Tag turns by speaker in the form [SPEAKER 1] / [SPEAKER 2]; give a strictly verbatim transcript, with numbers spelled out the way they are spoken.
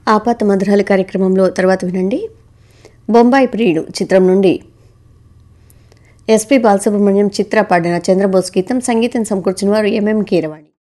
[SPEAKER 1] ఆపాత మధురాలు కార్యక్రమంలో తర్వాత వినండి. బొంబాయి ప్రియుడు చిత్రం నుండి ఎస్పి బాలసుబ్రహ్మణ్యం చిత్ర పాడిన చంద్రబోస్ గీతం. సంగీతం సమకూర్చిన వారు ఎంఎం కీరవాణి.